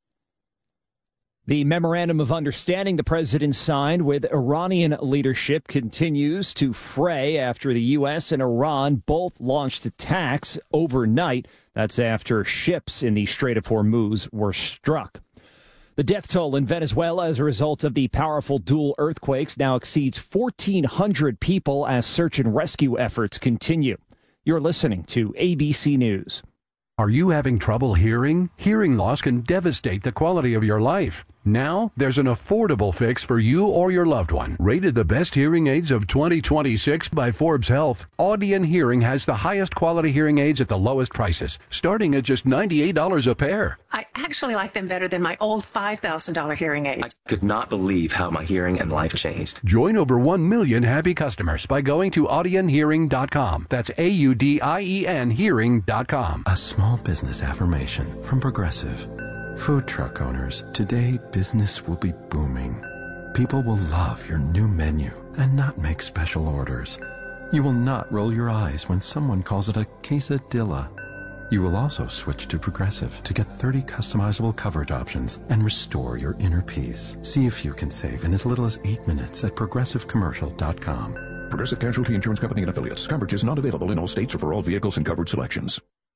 The memorandum of understanding the president signed with Iranian leadership continues to fray after the U S and Iran both launched attacks overnight. That's after ships in the Strait of Hormuz were struck. The death toll in Venezuela as a result of the powerful dual earthquakes now exceeds fourteen hundred people as search and rescue efforts continue. You're listening to A B C News. Are you having trouble hearing? Hearing loss can devastate the quality of your life. Now, there's an affordable fix for you or your loved one. Rated the best hearing aids of twenty twenty-six by Forbes Health, Audion Hearing has the highest quality hearing aids at the lowest prices, starting at just ninety-eight dollars a pair. I actually like them better than my old five thousand dollars hearing aid. I could not believe how my hearing and life changed. Join over one million happy customers by going to audion hearing dot com. That's A U D I E N hearing dot com. A small business affirmation from Progressive. Food truck owners, today business will be booming. People will love your new menu and not make special orders. You will not roll your eyes when someone calls it a quesadilla. You will also switch to Progressive to get thirty customizable coverage options and restore your inner peace. See if you can save in as little as eight minutes at progressive commercial dot com. Progressive Casualty Insurance Company and Affiliates. Coverage is not available in all states or for all vehicles and coverage selections.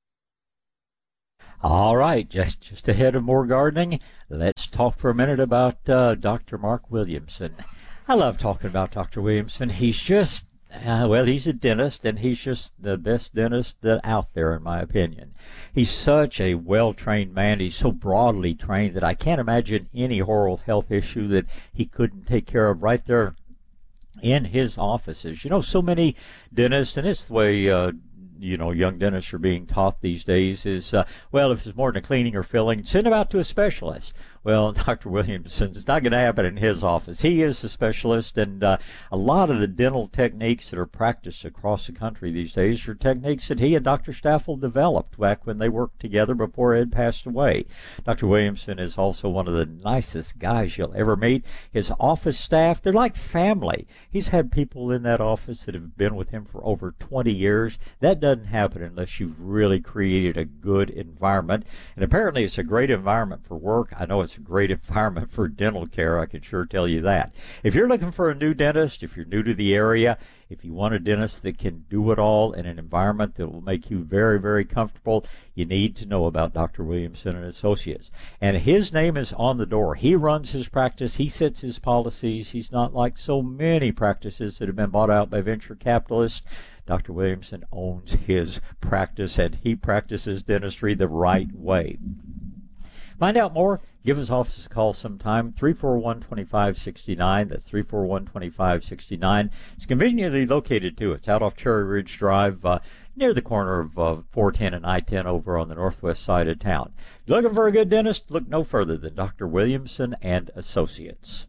All right, just just ahead of more gardening, let's talk for a minute about uh, Doctor Mark Williamson. I love talking about Doctor Williamson. He's just, uh, well, he's a dentist, and he's just the best dentist that out there, in my opinion. He's such a well-trained man. He's so broadly trained that I can't imagine any oral health issue that he couldn't take care of right there in his offices. You know, so many dentists, and it's the way uh, you know, young dentists are being taught these days is, uh, well, if it's more than a cleaning or filling, send them out to a specialist. Well, Doctor Williamson, it's not going to happen in his office. He is the specialist, and uh, a lot of the dental techniques that are practiced across the country these days are techniques that he and Doctor Staffel developed back when they worked together before Ed passed away. Doctor Williamson is also one of the nicest guys you'll ever meet. His office staff, they're like family. He's had people in that office that have been with him for over twenty years. That doesn't happen unless you've really created a good environment. And apparently it's a great environment for work. I know it's a great environment for dental care. I can sure tell you that. If you're looking for a new dentist, if you're new to the area, if you want a dentist that can do it all in an environment that will make you very, very comfortable, you need to know about Doctor Williamson and Associates. And his name is on the door. He runs his practice. He sets his policies. He's not like so many practices that have been bought out by venture capitalists. Doctor Williamson owns his practice, and he practices dentistry the right way. Find out more. Give his office a call sometime, three four one, two five six nine. That's three four one, two five six nine. It's conveniently located, too. It's out off Cherry Ridge Drive, uh, near the corner of uh, four ten and I ten over on the northwest side of town. If you're looking for a good dentist, look no further than Doctor Williamson and Associates.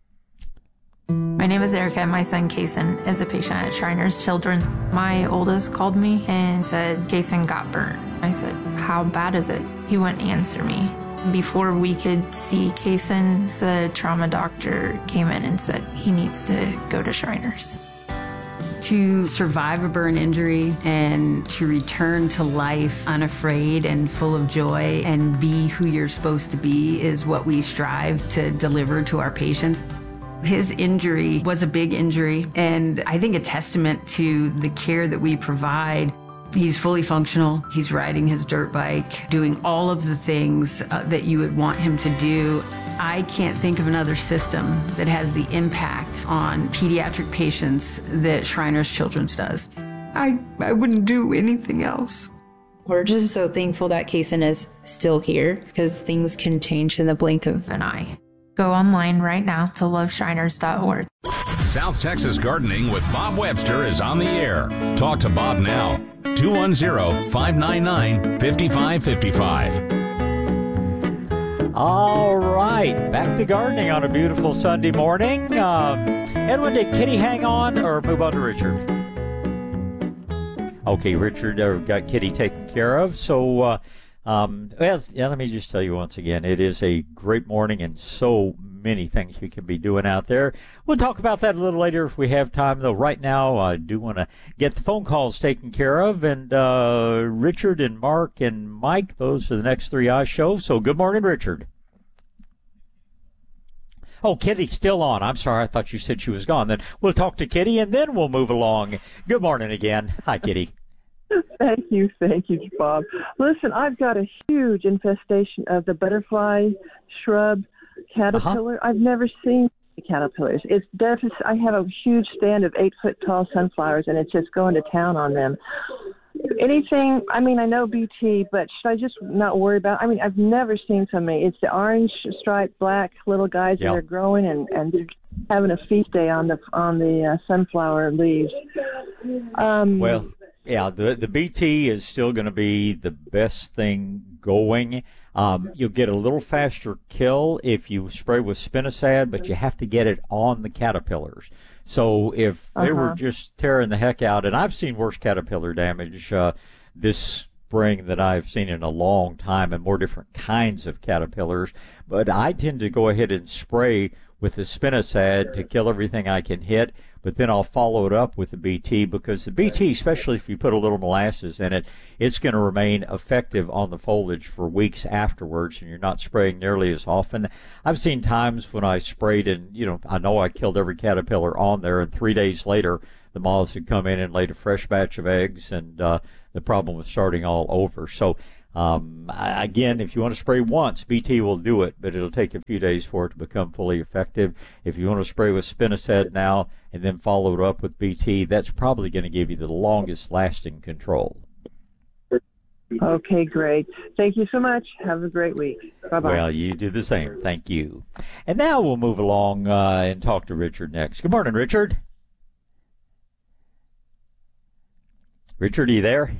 My name is Erica, and my son Kason is a patient at Shriners Children. My oldest called me and said Kason got burnt. I said, how bad is it? He wouldn't answer me. Before we could see Kason, the trauma doctor came in and said he needs to go to Shriners. To survive a burn injury and to return to life unafraid and full of joy and be who you're supposed to be is what we strive to deliver to our patients. His injury was a big injury, and I think a testament to the care that we provide. He's fully functional. He's riding his dirt bike, doing all of the things uh, that you would want him to do. I can't think of another system that has the impact on pediatric patients that Shriners Children's does. I, I wouldn't do anything else. We're just so thankful that Kason is still here, because things can change in the blink of an eye. Go online right now to love shriners dot org. South Texas Gardening with Bob Webster is on the air. Talk to Bob now. two one zero, five nine nine, five five five five. All right, back to gardening on a beautiful Sunday morning. Um, Edwin, did Kitty hang on or move on to Richard? Okay, Richard uh, got Kitty taken care of. So, uh, um, well, yeah, let me just tell you once again, it is a great morning and so many things you can be doing out there. We'll talk about that a little later if we have time, though. Right now, I do want to get the phone calls taken care of. And uh, Richard and Mark and Mike, those are the next three I show. So good morning, Richard. Oh, Kitty's still on. I'm sorry. I thought you said she was gone. Then we'll talk to Kitty, and then we'll move along. Good morning again. Hi, Kitty. Thank you. Thank you, Bob. Listen, I've got a huge infestation of the butterfly shrub caterpillar. Uh-huh. I've never seen caterpillars. It's deficit. I have a huge stand of eight-foot-tall sunflowers, and it's just going to town on them. anything, I mean, I know B T, but should I just not worry about, I mean, I've never seen so many. It's the orange striped black little guys Yeah. that are growing and, and they're having a feast day on the on the uh, sunflower leaves. Um, Well, yeah, the the B T is still going to be the best thing going. Um, you'll get a little faster kill if you spray with spinosad, but you have to get it on the caterpillars. So if they Uh-huh. were just tearing the heck out, and I've seen worse caterpillar damage uh, this spring than I've seen in a long time, and more different kinds of caterpillars, but I tend to go ahead and spray with the spinosad to kill everything I can hit, but then I'll follow it up with the B T, because the B T, especially if you put a little molasses in it, it's going to remain effective on the foliage for weeks afterwards, and you're not spraying nearly as often. I've seen times when I sprayed and, you know, I know I killed every caterpillar on there, and three days later the moths had come in and laid a fresh batch of eggs, and uh, the problem was starting all over. So Um, again, if you want to spray once, B T will do it, but it'll take a few days for it to become fully effective. If you want to spray with spinosad now and then follow it up with B T, that's probably going to give you the longest lasting control. Okay, great. Thank you so much. Have a great week. Bye-bye. Well, you do the same. Thank you. And now we'll move along uh, and talk to Richard next. Good morning, Richard. Richard, are you there?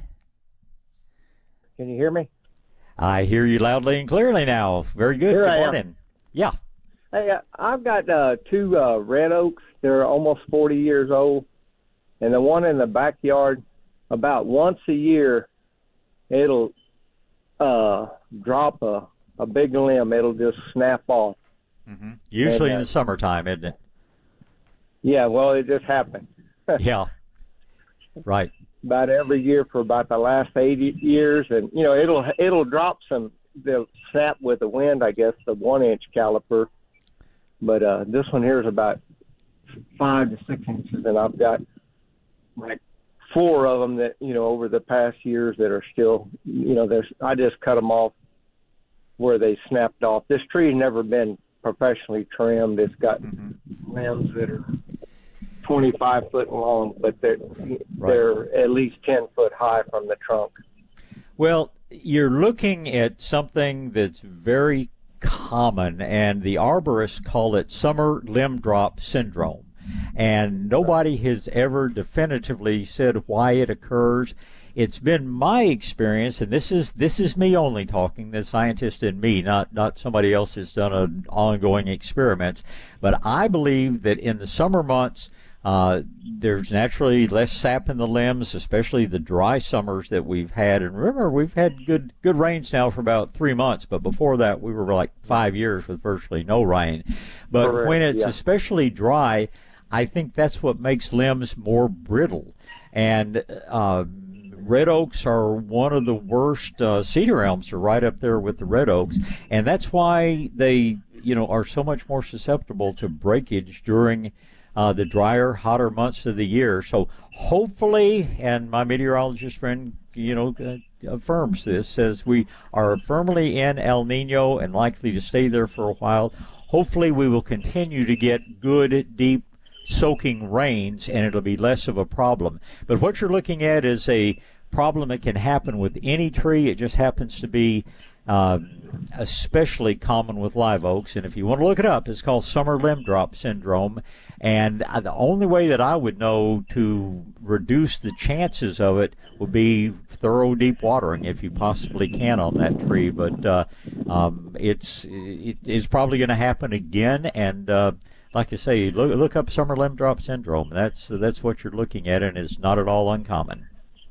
Can you hear me? I hear you loudly and clearly now. Very good. Here Good I am. morning. Yeah. Hey, uh, I've got uh, two uh, red oaks. They're almost forty years old. And the one in the backyard, about once a year, it'll uh, drop a, a big limb. It'll just snap off. Mm-hmm. Usually And, uh, in the summertime, isn't it? Yeah, well, it just happened. Yeah. Right. About every year for about the last eighty years, and you know it'll it'll drop some. They'll snap with the wind, I guess, the one-inch caliper. But uh, this one here is about five to six inches, and I've got like four of them that you know over the past years that are still, you know, there's. I just cut them off where they snapped off. This tree's never been professionally trimmed. It's got mm-hmm. limbs that are twenty-five foot long, but they're Right. they're at least ten foot high from the trunk. Well, you're looking at something that's very common, and the arborists call it summer limb drop syndrome. And nobody has ever definitively said why it occurs. It's been my experience, and this is this is me only talking, the scientist in me, not not somebody else has done an ongoing experiments. But I believe that in the summer months, Uh, there's naturally less sap in the limbs, especially the dry summers that we've had. And remember, we've had good good rains now for about three months, but before that we were like five years with virtually no rain. But Correct, when it's yeah. especially dry, I think that's what makes limbs more brittle. And uh, red oaks are one of the worst. Uh, cedar elms are right up there with the red oaks, and that's why they, you know, are so much more susceptible to breakage during Uh, the drier, hotter months of the year. So hopefully, and my meteorologist friend, you know, uh, affirms this, says we are firmly in El Nino and likely to stay there for a while. Hopefully we will continue to get good, deep, soaking rains, and it'll be less of a problem. But what you're looking at is a problem that can happen with any tree. It just happens to be Uh, especially common with live oaks, and if you want to look it up, it's called summer limb drop syndrome. And uh, the only way that I would know to reduce the chances of it would be thorough deep watering, if you possibly can, on that tree. But uh, um, it's it is probably going to happen again. And uh, like I say, look look up summer limb drop syndrome. That's that's what you're looking at, and it's not at all uncommon.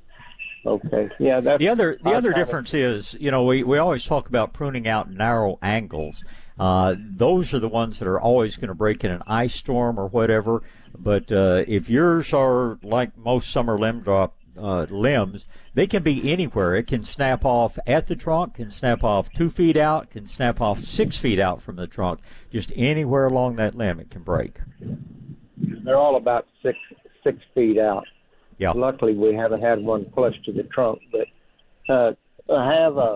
Okay. Yeah. That's, the other the I other kinda- difference is, you know, we, we always talk about pruning out narrow angles. Uh, those are the ones that are always going to break in an ice storm or whatever. But uh, if yours are like most summer limb drop uh, limbs, they can be anywhere. It can snap off at the trunk, can snap off two feet out, can snap off six feet out from the trunk. Just anywhere along that limb it can break. They're all about six six feet out. Yeah. Luckily, we haven't had one flush to the trunk, but uh, I have a.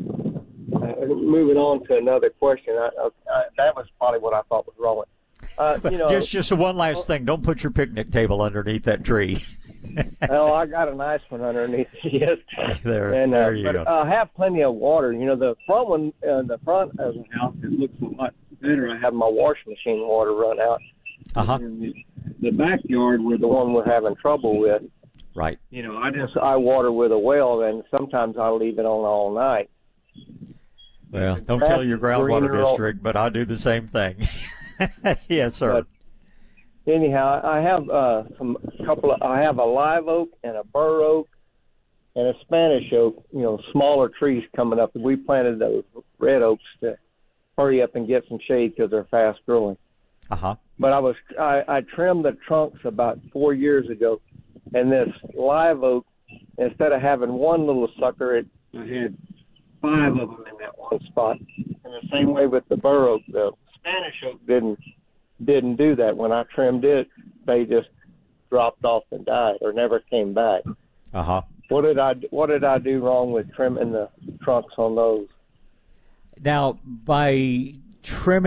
Uh, moving on to another question. I, I, I, that was probably what I thought was wrong. Uh, you know, just just one last thing. Don't put your picnic table underneath that tree. Oh, I got a nice one underneath. Yes. There, and, uh, there you but, go. uh, I have plenty of water. You know, the front one, uh, the front of the house, it looks a lot better. I have my washing machine water run out. Uh-huh. And the, the backyard was the one we're having trouble with. Right. You know, I just I water with a well, and sometimes I leave it on all night. Well, don't tell your groundwater district, but I do the same thing. Yes, sir. But anyhow, I have uh, some couple of, I have a live oak and a bur oak and a Spanish oak. You know, smaller trees coming up. We planted those red oaks to hurry up and get some shade because they're fast growing. Uh huh. But I was I, I trimmed the trunks about four years ago, and this live oak, instead of having one little sucker, it I had five of them in that one spot. And the same way with the bur oak, the Spanish oak didn't didn't do that. When I trimmed it, they just dropped off and died or never came back. Uh huh. What did I what did I do wrong with trimming the trunks on those? Now, by trimming